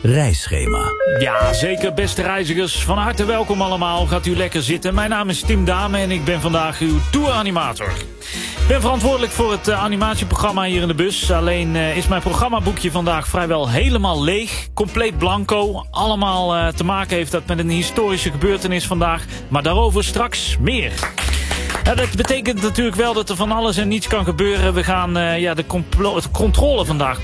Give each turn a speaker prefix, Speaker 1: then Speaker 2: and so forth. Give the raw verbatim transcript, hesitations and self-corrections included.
Speaker 1: reisschema.
Speaker 2: Ja, zeker beste reizigers. Van harte welkom allemaal. Gaat u lekker zitten. Mijn naam is Tim Dame en ik ben vandaag uw touranimator. Ik ben verantwoordelijk voor het uh, animatieprogramma hier in de bus. Alleen uh, is mijn programmaboekje vandaag vrijwel helemaal leeg. Compleet blanco. Allemaal uh, te maken heeft dat met een historische gebeurtenis vandaag. Maar daarover straks meer. Ja, dat betekent natuurlijk wel dat er van alles en niets kan gebeuren. We gaan uh, ja, de, de controle vandaag